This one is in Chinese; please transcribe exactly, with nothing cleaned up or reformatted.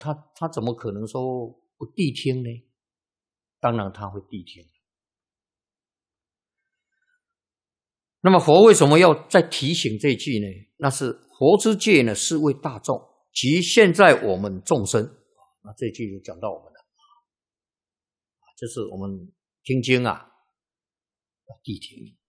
他他怎么可能说不谛听呢？当然他会谛听。那么佛为什么要再提醒这一句呢？那是佛之戒呢，是为大众，即现在我们众生。那这句就讲到我们了，就是我们听经啊，要谛听。